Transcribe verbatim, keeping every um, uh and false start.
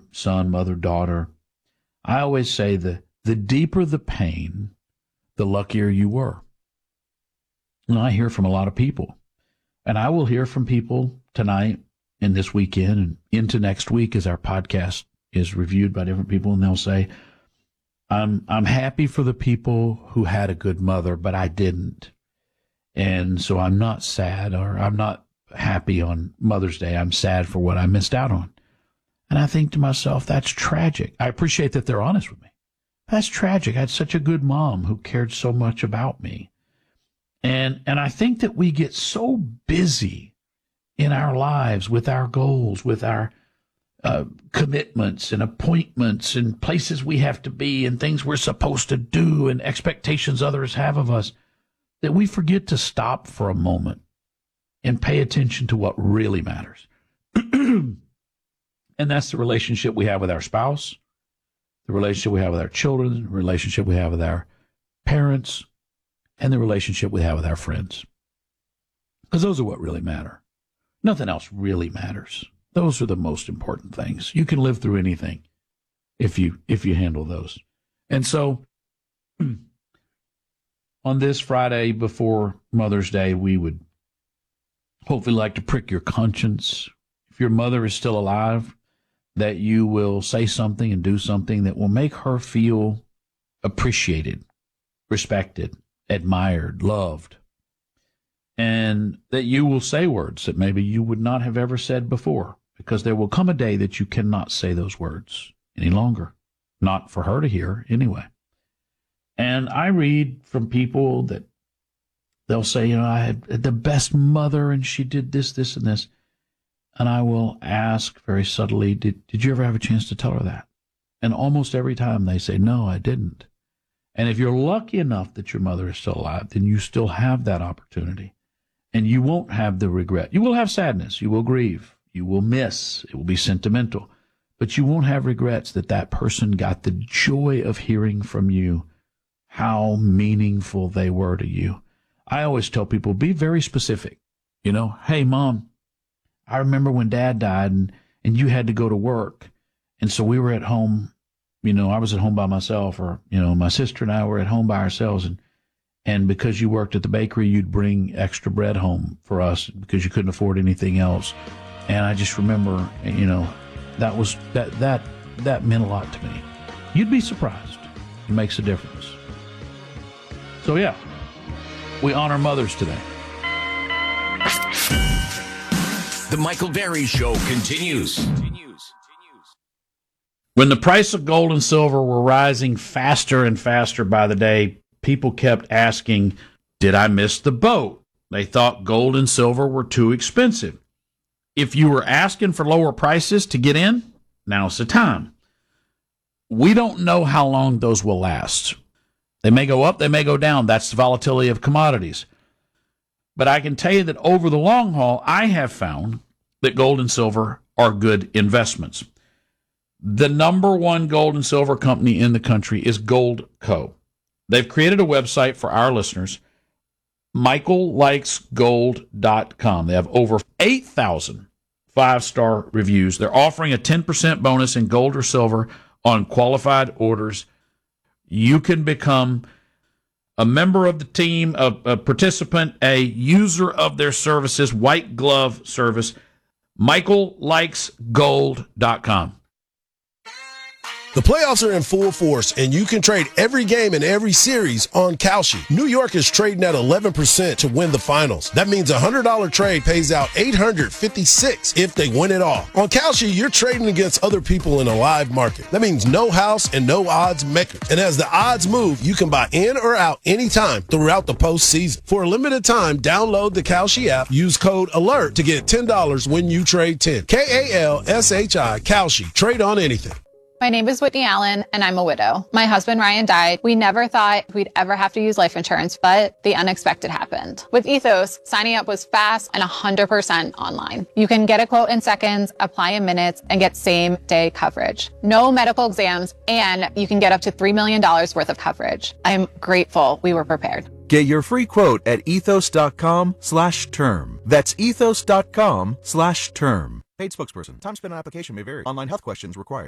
son, mother, daughter, I always say the, the deeper the pain, the luckier you were. And I hear from a lot of people. And I will hear from people tonight and this weekend and into next week as our podcast is reviewed by different people, and they'll say, I'm I'm happy for the people who had a good mother, but I didn't. And so I'm not sad, or I'm not happy on Mother's Day. I'm sad for what I missed out on. And I think to myself, that's tragic. I appreciate that they're honest with me. That's tragic. I had such a good mom who cared so much about me. And and I think that we get so busy in our lives with our goals, with our uh, commitments and appointments and places we have to be and things we're supposed to do and expectations others have of us, that we forget to stop for a moment and pay attention to what really matters. And that's the relationship we have with our spouse, the relationship we have with our children, the relationship we have with our parents, and the relationship we have with our friends. Because those are what really matter. Nothing else really matters. Those are the most important things. You can live through anything if you if you handle those. And so on this Friday before Mother's Day, we would hopefully like to prick your conscience. If your mother is still alive, that you will say something and do something that will make her feel appreciated, respected, admired, loved, and that you will say words that maybe you would not have ever said before, because there will come a day that you cannot say those words any longer, not for her to hear anyway. And I read from people that they'll say, you know, I had the best mother and she did this, this, and this. And I will ask very subtly, did, did you ever have a chance to tell her that? And almost every time they say, no, I didn't. And if you're lucky enough that your mother is still alive, then you still have that opportunity. And you won't have the regret. You will have sadness. You will grieve. You will miss. It will be sentimental. But you won't have regrets that that person got the joy of hearing from you how meaningful they were to you. I always tell people, be very specific. You know, hey, Mom, I remember when Dad died and, and you had to go to work. And so we were at home. You know, I was at home by myself, or, you know, my sister and I were at home by ourselves. And, and because you worked at the bakery, you'd bring extra bread home for us because you couldn't afford anything else. And I just remember, you know, that was, that, that, that meant a lot to me. You'd be surprised. It makes a difference. So, yeah, we honor mothers today. The Michael Berry Show continues. When the price of gold and silver were rising faster and faster by the day, people kept asking, did I miss the boat? They thought gold and silver were too expensive. If you were asking for lower prices to get in, now's the time. We don't know how long those will last. They may go up, they may go down. That's the volatility of commodities. But I can tell you that over the long haul, I have found that gold and silver are good investments. The number one gold and silver company in the country is Goldco. They've created a website for our listeners, michael likes gold dot com. They have over eight thousand five-star reviews. They're offering a ten percent bonus in gold or silver on qualified orders. You can become a member of the team, a, a participant, a user of their services, white glove service, michael likes gold dot com. The playoffs are in full force, and you can trade every game in every series on Kalshi. New York is trading at eleven percent to win the finals. That means a one hundred dollars trade pays out eight hundred fifty-six dollars if they win it all. On Kalshi, you're trading against other people in a live market. That means no house and no odds makers. And as the odds move, you can buy in or out anytime throughout the postseason. For a limited time, download the Kalshi app, use code ALERT to get ten dollars when you trade ten. K A L S H I, Kalshi. Trade on anything. My name is Whitney Allen, and I'm a widow. My husband, Ryan, died. We never thought we'd ever have to use life insurance, but the unexpected happened. With Ethos, signing up was fast and one hundred percent online. You can get a quote in seconds, apply in minutes, and get same-day coverage. No medical exams, and you can get up to three million dollars worth of coverage. I'm grateful we were prepared. Get your free quote at ethos.com slash term. That's ethos.com slash term. Paid spokesperson. Time spent on application may vary. Online health questions required.